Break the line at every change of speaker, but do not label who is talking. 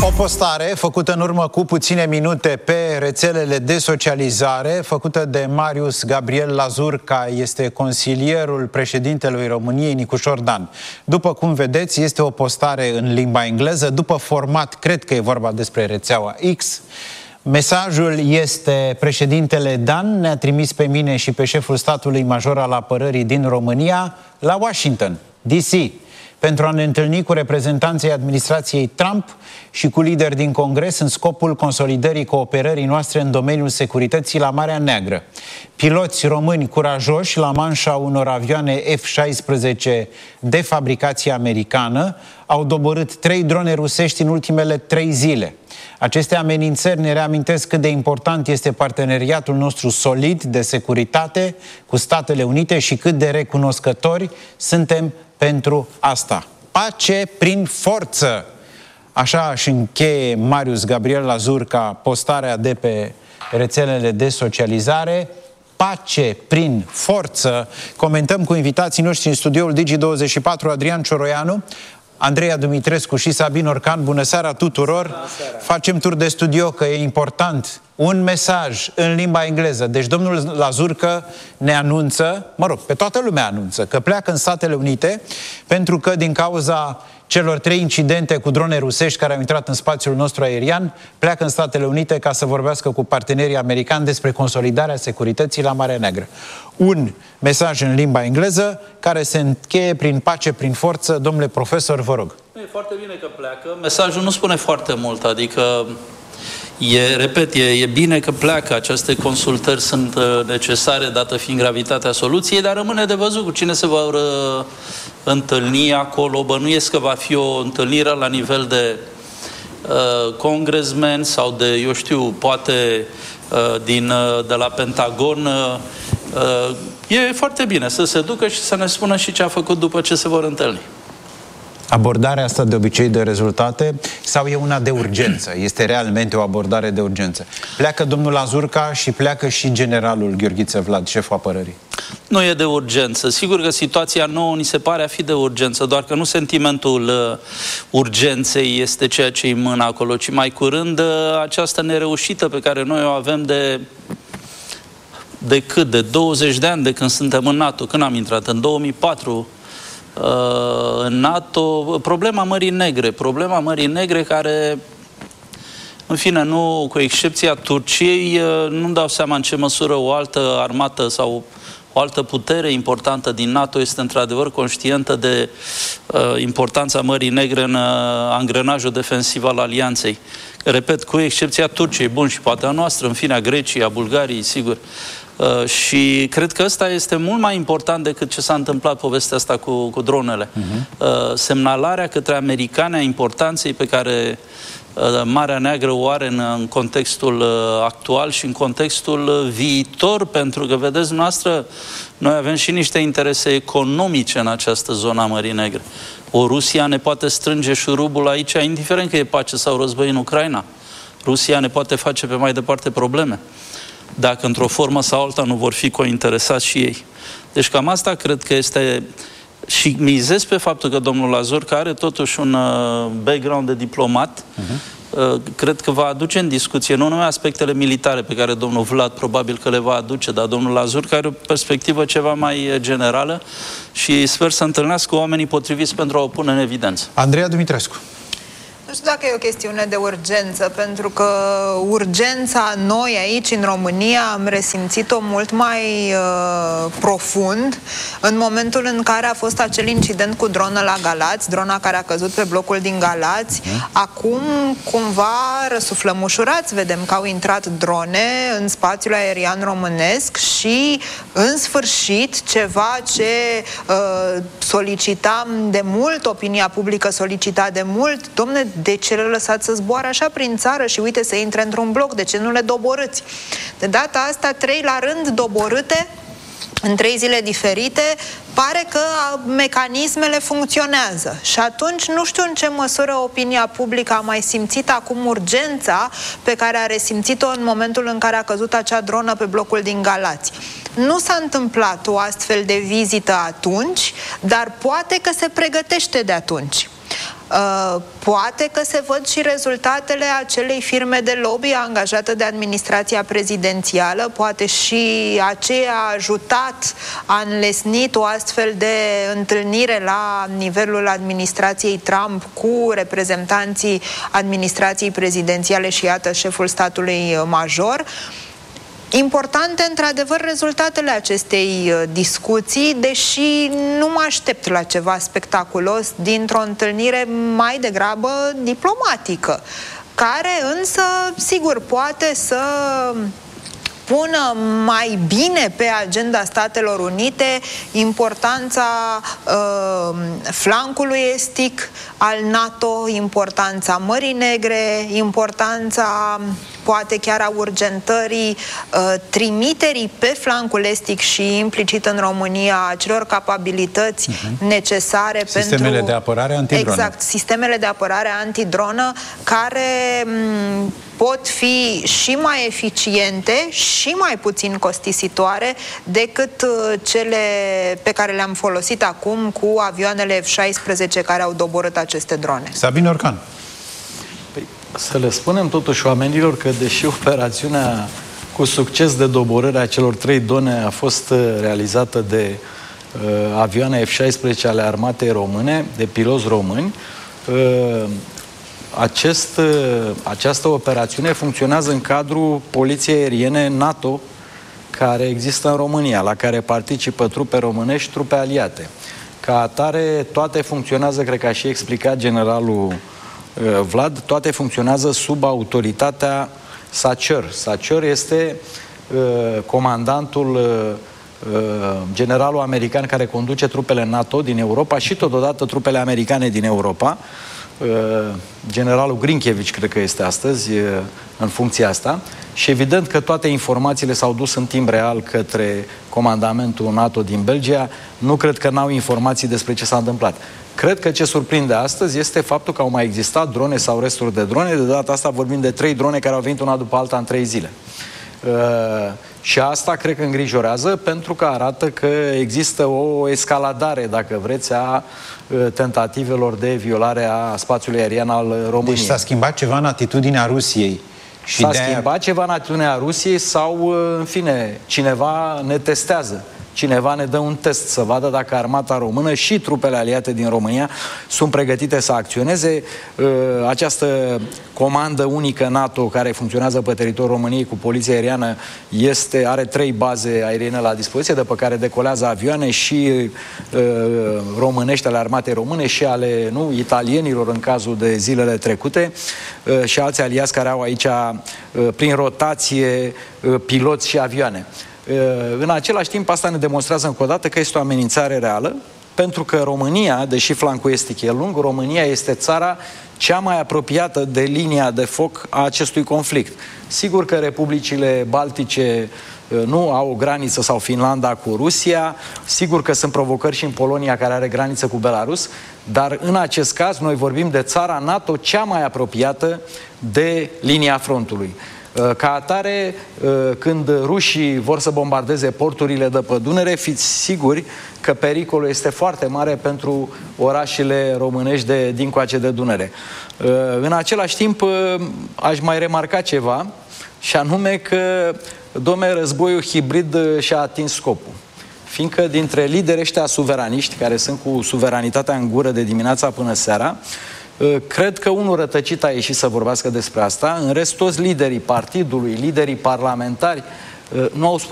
O postare făcută în urmă cu puține minute pe rețelele de socializare, făcută de Marius Gabriel Lazurca, este consilierul președintelui României, Nicușor Dan. După cum vedeți, este o postare în limba engleză, după format, cred că e vorba despre rețeaua X. Mesajul este: președintele Dan ne-a trimis pe mine și pe șeful statului major al apărării din România la Washington, D.C., pentru a ne întâlni cu reprezentanții administrației Trump și cu lideri din Congres în scopul consolidării cooperării noastre în domeniul securității la Marea Neagră. Piloți români curajoși la manșa unor avioane F-16 de fabricație americană au doborât 3 drone rusești în ultimele 3 zile. Aceste amenințări ne reamintesc cât de important este parteneriatul nostru solid de securitate cu Statele Unite și cât de recunoscători suntem pentru asta. Pace prin forță! Așa își încheie Marius Gabriel Lazurca postarea de pe rețelele de socializare. Pace prin forță! Comentăm cu invitații noștri în studioul Digi24, Adrian Cioroianu, Andreea Dumitrescu și Sabin Orcan. Bună seara tuturor! Bună seara. Facem tur de studio, că e important. Un mesaj în limba engleză. Deci domnul Lazurca ne anunță, mă rog, pe toată lumea anunță, că pleacă în Statele Unite pentru că din cauza celor 3 incidente cu drone rusești care au intrat în spațiul nostru aerian, pleacă în Statele Unite ca să vorbească cu partenerii americani despre consolidarea securității la Marea Neagră. Un mesaj în limba engleză care se încheie prin pace, prin forță. Domnule profesor, vă rog.
E foarte bine că pleacă. Mesajul nu spune foarte mult, adică e bine că pleacă. Aceste consultări sunt necesare, dată fiind gravitatea soluției, dar rămâne de văzut cu cine se vor întâlni acolo. Bănuiesc că va fi o întâlnire la nivel de congressmen sau de, eu știu, poate de la Pentagon. E foarte bine să se ducă și să ne spună și ce a făcut după ce se vor întâlni.
Abordarea asta de obicei de rezultate sau e una de urgență? Este realmente o abordare de urgență? Pleacă domnul Lazurca și pleacă și generalul Gheorghiță Vlad, șeful apărării.
Nu e de urgență. Sigur că situația nouă ni se pare a fi de urgență, doar că nu sentimentul urgenței este ceea ce îi mână acolo, ci mai curând această nereușită pe care noi o avem de 20 de ani de când suntem în NATO, când am intrat, în 2004, în NATO, problema Mării Negre care, în fine, nu, cu excepția Turciei, nu-mi dau seama în ce măsură o altă armată sau o altă putere importantă din NATO este într-adevăr conștientă de importanța Mării Negre în angrenajul defensiv al alianței. Repet, cu excepția Turciei, bun, și poate a noastră, în fine, a Greciei, a Bulgariei, sigur. Și cred că ăsta este mult mai important decât ce s-a întâmplat povestea asta cu dronele. Semnalarea către americani a importanței pe care Marea Neagră o are în contextul actual și în contextul viitor, pentru că, vedeți noastră, noi avem și niște interese economice în această zonă a Mării Negre. O Rusia ne poate strânge șurubul aici, indiferent că e pace sau război în Ucraina. Rusia ne poate face pe mai departe probleme, dacă într-o formă sau alta nu vor fi cointeresați și ei. Deci cam asta cred că este... Și mizez pe faptul că domnul Lazurca are totuși un background de diplomat. Cred că va aduce în discuție nu numai aspectele militare pe care domnul Vlad probabil că le va aduce, dar domnul Lazurca are o perspectivă ceva mai generală și sper să întâlnească oamenii potriviți pentru a o pune în evidență.
Andreea Dumitrescu.
Nu știu dacă e o chestiune de urgență, pentru că urgența noi aici în România am resimțit-o mult mai profund în momentul în care a fost acel incident cu dronă la Galați, drona care a căzut pe blocul din Galați. Acum cumva răsuflăm ușurați, vedem că au intrat drone în spațiul aerian românesc și în sfârșit ceva ce solicitam de mult, opinia publică solicita de mult, domne, de ce le lăsați să zboare așa prin țară și uite să intre într-un bloc, de ce nu le doborâți? De data asta 3 la rând doborâte în 3 zile diferite, pare că mecanismele funcționează. Și atunci nu știu în ce măsură opinia publică a mai simțit acum urgența pe care a resimțit-o în momentul în care a căzut acea dronă pe blocul din Galați. Nu s-a întâmplat o astfel de vizită atunci, dar poate că se pregătește de atunci. Poate că se văd și rezultatele acelei firme de lobby angajată de administrația prezidențială, poate și aceea a ajutat, a înlesnit o astfel de întâlnire la nivelul administrației Trump cu reprezentanții administrației prezidențiale și iată șeful statului major. Importante, într-adevăr, rezultatele acestei discuții, deși nu mă aștept la ceva spectaculos dintr-o întâlnire mai degrabă diplomatică, care însă, sigur, poate să pună mai bine pe agenda Statelor Unite importanța flancului estic al NATO, importanța Mării Negre, importanța poate chiar a urgentării trimiterii pe flancul estic și implicit în România acelor capabilități necesare
sistemele
pentru...
de apărare antidronă.
Exact, sistemele de apărare antidronă care pot fi și mai eficiente și mai puțin costisitoare decât cele pe care le-am folosit acum cu avioanele F-16 care au doborât aceste drone.
Sabin Orcan.
Să le spunem totuși oamenilor că deși operațiunea cu succes de doborâre a celor 3 drone a fost realizată de avioane F-16 ale armatei române, de piloți români, această operațiune funcționează în cadrul poliției aeriene NATO care există în România, la care participă trupe românești, trupe aliate. Ca atare, toate funcționează, cred că a și explicat generalul Vlad, toate funcționează sub autoritatea SACEUR. SACEUR este comandantul, generalul american care conduce trupele NATO din Europa și totodată trupele americane din Europa. Generalul Grinchevich, cred că este astăzi în funcția asta și evident că toate informațiile s-au dus în timp real către comandamentul NATO din Belgia. Nu cred că n-au informații despre ce s-a întâmplat. Cred că ce surprinde astăzi este faptul că au mai existat drone sau resturi de drone. De data asta vorbim de 3 drone care au venit una după alta în 3 zile. Și asta cred că îngrijorează pentru că arată că există o escaladare, dacă vreți, a tentativelor de violare a spațiului aerian al României.
Deci s-a schimbat ceva în atitudinea Rusiei.
S-a schimbat ceva în atitudinea Rusiei sau, în fine, cineva ne testează. Cineva ne dă un test să vadă dacă armata română și trupele aliate din România sunt pregătite să acționeze. Această comandă unică NATO care funcționează pe teritoriul României cu poliția aeriană are 3 baze aeriene la dispoziție, de pe care decolează avioane și românești ale armatei române și ale italienilor în cazul de zilele trecute și alți aliați care au aici prin rotație piloți și avioane. În același timp, asta ne demonstrează încă o dată că este o amenințare reală, pentru că România, deși flancul estic e lung, România este țara cea mai apropiată de linia de foc a acestui conflict. Sigur că republicile baltice nu au o graniță, sau Finlanda cu Rusia, sigur că sunt provocări și în Polonia, care are graniță cu Belarus, dar în acest caz noi vorbim de țara NATO cea mai apropiată de linia frontului. Ca atare, când rușii vor să bombardeze porturile de pe Dunăre, fiți siguri că pericolul este foarte mare pentru orașele românești dincoace de Dunăre. În același timp, aș mai remarca ceva, și anume că, dom'le, războiul hibrid și-a atins scopul. Fiindcă dintre liderii ăștia suveraniști, care sunt cu suveranitatea în gură de dimineața până seara, cred că unul rătăcit a ieșit să vorbească despre asta. În rest, toți liderii partidului, liderii parlamentari nu au spus